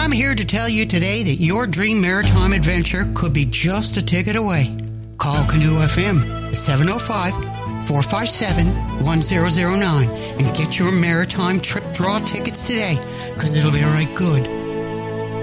I'm here to tell you today that your dream maritime adventure could be just a ticket away. Call Canoe FM at 705-457-1009 and get your maritime trip draw tickets today, because it'll be right good.